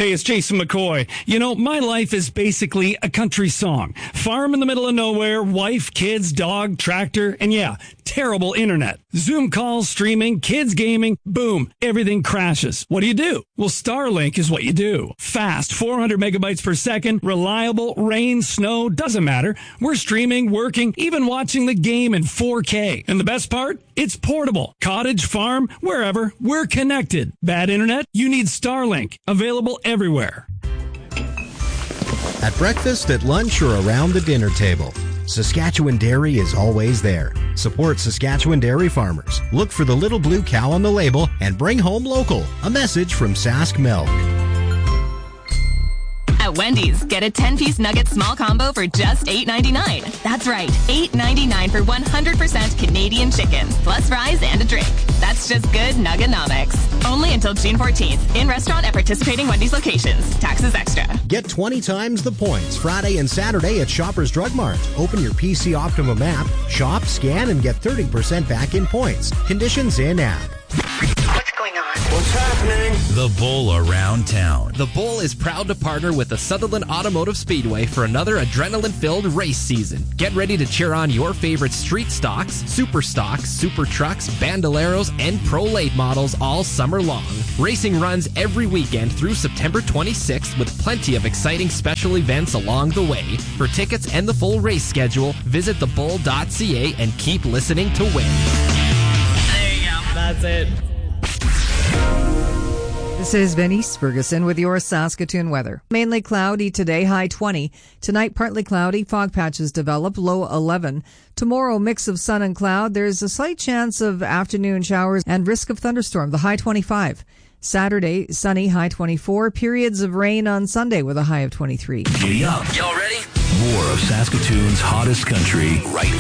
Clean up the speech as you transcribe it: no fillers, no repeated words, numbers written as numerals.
Hey, it's Jason McCoy. You know, my life is basically a country song. Farm in the middle of nowhere, wife, kids, dog, tractor, and yeah, terrible internet. Zoom calls, streaming, kids gaming, boom, everything crashes. What do? Well, Starlink is what you do. Fast, 400 megabytes per second, reliable, rain, snow, doesn't matter. We're streaming, working, even watching the game in 4K. And the best part? It's portable. Cottage, farm, wherever, we're connected. Bad internet? You need Starlink. Available everywhere. At breakfast, at lunch, or around the dinner table, Saskatchewan Dairy is always there. Support Saskatchewan dairy farmers. Look for the little blue cow on the label and bring home local. A message from Sask Milk. At Wendy's, get a 10-piece nugget small combo for just $8.99. That's right, $8.99 for 100% Canadian chicken, plus fries and a drink. That's just good Nuggenomics. Only until June 14th. In restaurant at participating Wendy's locations. Taxes extra. Get 20 times the points Friday and Saturday at Shoppers Drug Mart. Open your PC Optimum app, shop, scan, and get 30% back in points. Conditions in-app. What's going on? What's happening? The Bull Around Town. The Bull is proud to partner with the Sutherland Automotive Speedway for another adrenaline-filled race season. Get ready to cheer on your favorite street stocks, super trucks, bandoleros, and pro late models all summer long. Racing runs every weekend through September 26th with plenty of exciting special events along the way. For tickets and the full race schedule, visit thebull.ca and keep listening to win. There you go. That's it. This is Venice Ferguson with your Saskatoon weather. Mainly cloudy today, high 20. Tonight, partly cloudy, fog patches develop, low 11. Tomorrow, mix of sun and cloud. There's a slight chance of afternoon showers and risk of thunderstorm, the high 25. Saturday, sunny, high 24. Periods of rain on Sunday with a high of 23. Giddy up. Y'all ready? More of Saskatoon's hottest country right